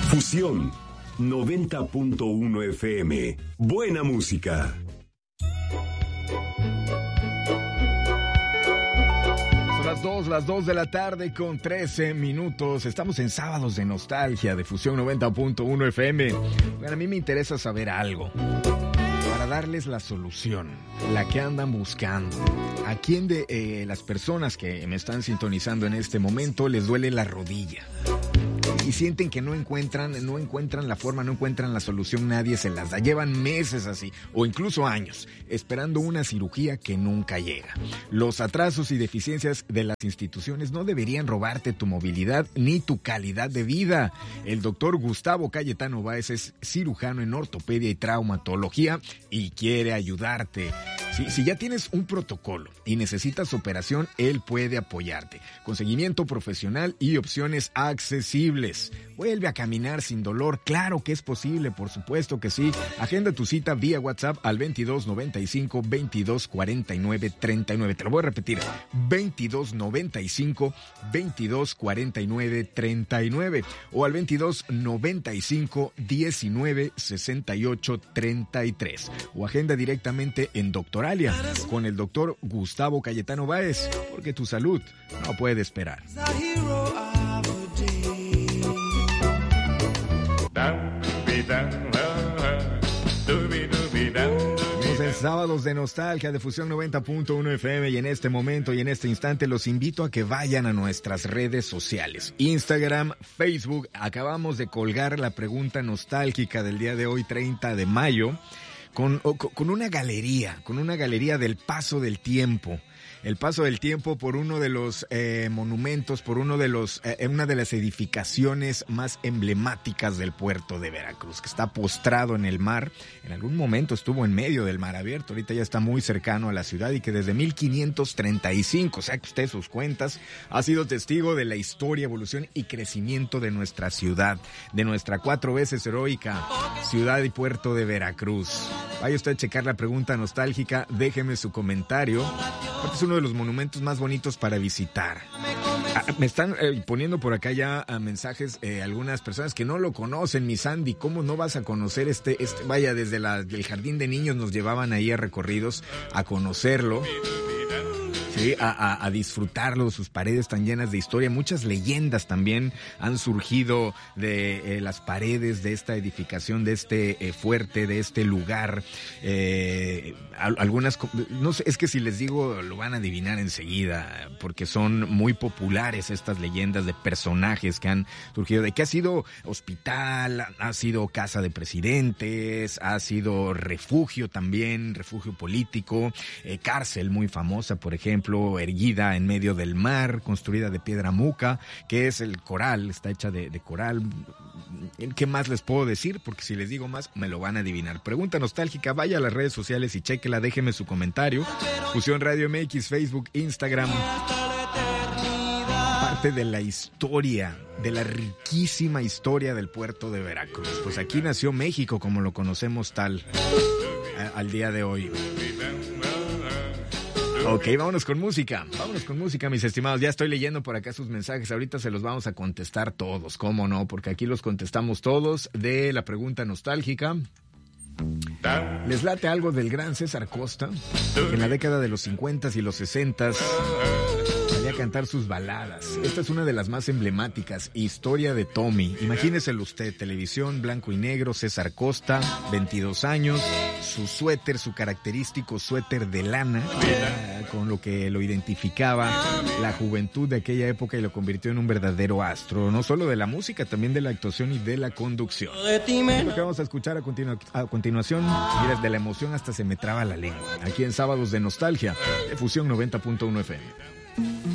Fusión 90.1 FM. Buena música. Son las 2 de la tarde con 13 minutos. Estamos en Sábados de Nostalgia de Fusión 90.1 FM. Bueno, a mí me interesa saber algo para darles la solución, la que andan buscando. ¿A quién de las personas que me están sintonizando en este momento les duele la rodilla? Y sienten que no encuentran la forma, no encuentran la solución, nadie se las da. Llevan meses así, o incluso años, esperando una cirugía que nunca llega. Los atrasos y deficiencias de las instituciones no deberían robarte tu movilidad ni tu calidad de vida. El doctor Gustavo Cayetano Báez es cirujano en ortopedia y traumatología y quiere ayudarte. Si ya tienes un protocolo y necesitas operación, él puede apoyarte. Con seguimiento profesional y opciones accesibles. Vuelve a caminar sin dolor. Claro que es posible, por supuesto que sí. Agenda tu cita vía WhatsApp al 2295 2249 39. Te lo voy a repetir. 2295 2249 39 o al 2295 19 68 33 o agenda directamente en Doctoralia con el doctor Gustavo Cayetano Báez, porque tu salud no puede esperar. Estamos en Sábados de Nostalgia de Fusión 90.1 FM y en este momento y en este instante los invito a que vayan a nuestras redes sociales. Instagram, Facebook. Acabamos de colgar la pregunta nostálgica del día de hoy, 30 de mayo. Con una galería del paso del tiempo. El paso del tiempo por uno de los monumentos, por una de las edificaciones más emblemáticas del puerto de Veracruz, que está postrado en el mar. En algún momento estuvo en medio del mar abierto, ahorita ya está muy cercano a la ciudad y que desde 1535, o sea que usted sus cuentas, ha sido testigo de la historia, evolución y crecimiento de nuestra ciudad, de nuestra 4 veces heroica ciudad y puerto de Veracruz. Vaya usted a checar la pregunta nostálgica, déjeme su comentario. Aparte es uno de los monumentos más bonitos para visitar. Me están poniendo por acá ya mensajes algunas personas que no lo conocen. Mi Sandy, ¿cómo no vas a conocer vaya, desde el jardín de niños nos llevaban ahí a recorridos a conocerlo. Sí, a disfrutarlo, sus paredes tan llenas de historia. Muchas leyendas también han surgido de las paredes de esta edificación, de este fuerte, de este lugar. Algunas, no sé, es que si les digo lo van a adivinar enseguida, porque son muy populares estas leyendas de personajes que han surgido, de que ha sido hospital, ha sido casa de presidentes, ha sido refugio también, refugio político, cárcel muy famosa, por ejemplo, erguida en medio del mar, construida de piedra muca, que es el coral, está hecha de coral. ¿Qué más les puedo decir? Porque si les digo más, me lo van a adivinar. Pregunta nostálgica, vaya a las redes sociales y chéquela, déjeme su comentario. Fusión Radio MX, Facebook, Instagram. Parte de la historia, de la riquísima historia del puerto de Veracruz. Pues aquí nació México como lo conocemos tal al día de hoy. Ok, vámonos con música, mis estimados. Ya estoy leyendo por acá sus mensajes, ahorita se los vamos a contestar todos, ¿cómo no? Porque aquí los contestamos todos de la pregunta nostálgica. ¿Les late algo del gran César Costa? Que en la década de los 50s y los 60s salía a cantar sus baladas. Esta es una de las más emblemáticas, Historia de Tommy. Imagíneselo usted, televisión, blanco y negro, César Costa, 22 años, su suéter, su característico suéter de lana, con lo que lo identificaba la juventud de aquella época y lo convirtió en un verdadero astro, no solo de la música, también de la actuación y de la conducción. Lo que vamos a escuchar a continuación, mira, de la emoción hasta se me traba la lengua, aquí en Sábados de Nostalgia, de Fusión 90.1 FM.